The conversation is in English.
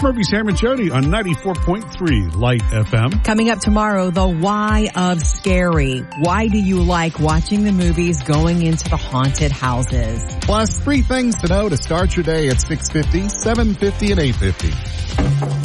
Murphy, Sam, and Jody on 94.3 Light FM. Coming up tomorrow, the why of scary. Why do you like watching the movies going into the haunted houses? Plus, 3 things to know to start your day at 6:50, 7:50, and 8:50.